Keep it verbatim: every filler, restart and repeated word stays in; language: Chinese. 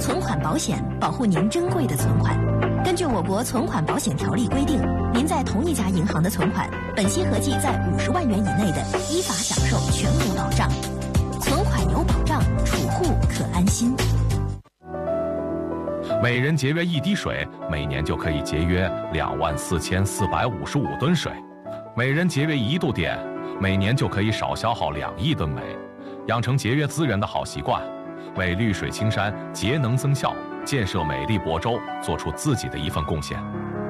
存款保险保护您珍贵的存款。根据我国存款保险条例规定，您在同一家银行的存款，本息合计在五十万元以内的，依法享受全额保障。存款有保障，储户可安心。 每人节约一滴水，每年就可以节约两万四千四百五十五吨水；每人节约一度电，每年就可以少消耗两亿吨煤。养成节约资源的好习惯，为绿水青山节能增效、建设美丽亳州做出自己的一份贡献。